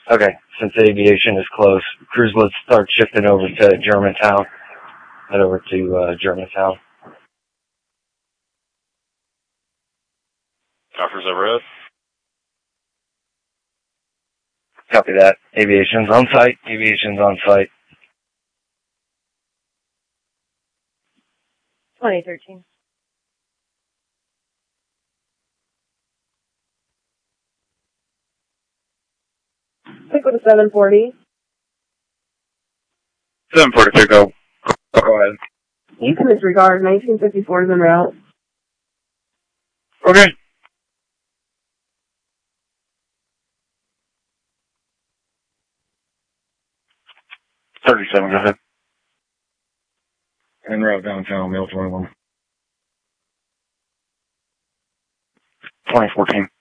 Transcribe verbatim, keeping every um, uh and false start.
Okay, since aviation is close, crews, let's start shifting over to Germantown. Head over to uh, Germantown. Offers over road. Copy that. Aviation's on site. Aviation's on site. twenty thirteen. Pick with a seven forty. seven forty-three, go. Go ahead. You can disregard. nineteen fifty-four is en route. Okay. thirty-seven, go ahead. En route downtown, Mill twenty-one. twenty fourteen.